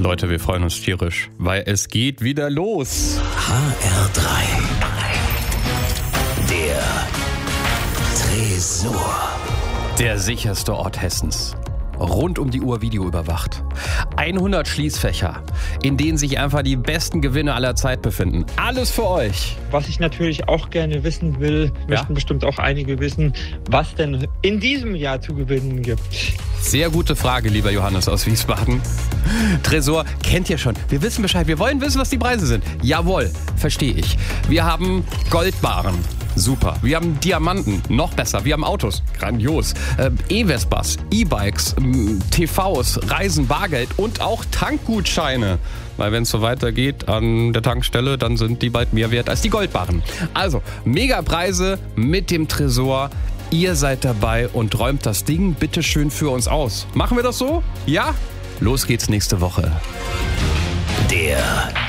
Leute, wir freuen uns tierisch, weil es geht wieder los. HR3. Der Tresor. Der sicherste Ort Hessens. Rund um die Uhr Video überwacht. 100 Schließfächer, in denen sich einfach die besten Gewinne aller Zeit befinden. Alles für euch. Was ich natürlich auch gerne wissen will, möchten bestimmt auch einige wissen, was denn in diesem Jahr zu gewinnen gibt. Sehr gute Frage, lieber Johannes aus Wiesbaden. Tresor kennt ihr schon. Wir wissen Bescheid. Wir wollen wissen, was die Preise sind. Jawohl, verstehe ich. Wir haben Goldbarren. Super. Wir haben Diamanten. Noch besser. Wir haben Autos. Grandios. E-Vespas, E-Bikes, TVs, Reisen, Bargeld und auch Tankgutscheine. Weil wenn es so weitergeht an der Tankstelle, dann sind die bald mehr wert als die Goldbarren. Also, Megapreise mit dem Tresor. Ihr seid dabei und räumt das Ding bitte schön für uns aus. Machen wir das so? Ja? Los geht's nächste Woche. Der